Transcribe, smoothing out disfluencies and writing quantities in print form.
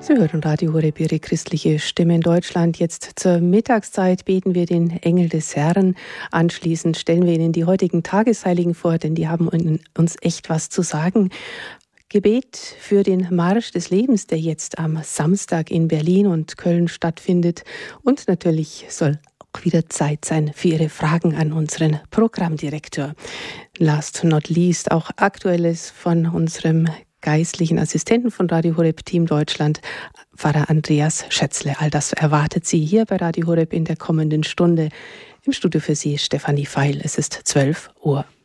Sie hören Radio Horeb, Ihre christliche Stimme in Deutschland. Jetzt zur Mittagszeit beten wir den Engel des Herrn. Anschließend stellen wir Ihnen die heutigen Tagesheiligen vor, denn die haben uns echt was zu sagen. Gebet für den Marsch des Lebens, der jetzt am Samstag in Berlin und Köln stattfindet. Und natürlich soll auch wieder Zeit sein für Ihre Fragen an unseren Programmdirektor. Last not least auch Aktuelles von unserem geistlichen Assistenten von Radio Horeb Team Deutschland, Pfarrer Andreas Schätzle. All das erwartet Sie hier bei Radio Horeb in der kommenden Stunde. Im Studio für Sie Stefanie Feil. Es ist 12 Uhr.